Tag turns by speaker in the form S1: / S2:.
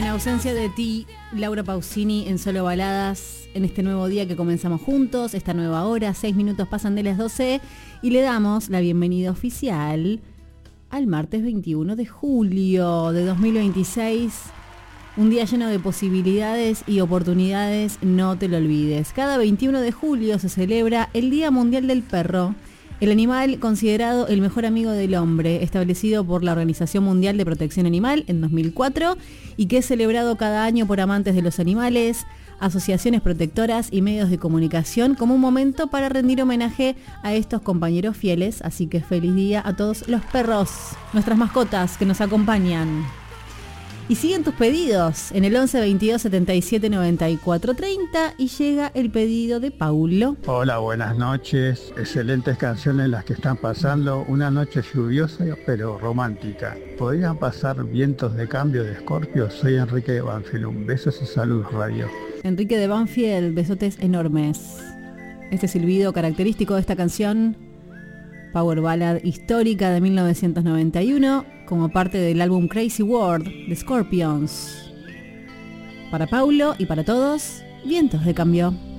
S1: ausencia de ti, Laura Pausini en Solo Baladas, en este nuevo día que comenzamos juntos, esta nueva hora, 6 minutos pasan de las 12 y le damos la bienvenida oficial al martes 21 de julio de 2026. Un día lleno de posibilidades y oportunidades, no te lo olvides. Cada 21 de julio se celebra el Día Mundial del Perro, el animal considerado el mejor amigo del hombre, establecido por la Organización Mundial de Protección Animal en 2004 y que es celebrado cada año por amantes de los animales, asociaciones protectoras y medios de comunicación como un momento para rendir homenaje a estos compañeros fieles. Así que feliz día a todos los perros, nuestras mascotas que nos acompañan. Y siguen tus pedidos en el 11 22 77 94 30 y llega el pedido de Paulo.
S2: Hola, buenas noches. Excelentes canciones las que están pasando. Una noche lluviosa pero romántica. ¿Podrían pasar Vientos de Cambio de Scorpio? Soy Enrique de Banfield. Un beso y salud, radio.
S1: Enrique de Banfield, besotes enormes. Este silbido característico de esta canción, Power Ballad histórica de 1991, como parte del álbum Crazy World de Scorpions. Para Paulo y para todos, Vientos de Cambio.